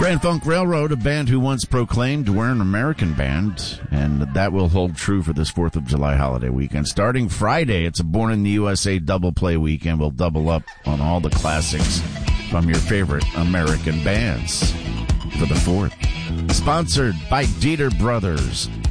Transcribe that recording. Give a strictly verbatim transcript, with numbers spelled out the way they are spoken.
Grand Funk Railroad, a band who once proclaimed we're an American band, and that will hold true for this fourth of July holiday weekend. Starting Friday, it's a Born in the U S A double play weekend. We'll double up on all the classics from your favorite American bands for the fourth. Sponsored by Dieter Brothers.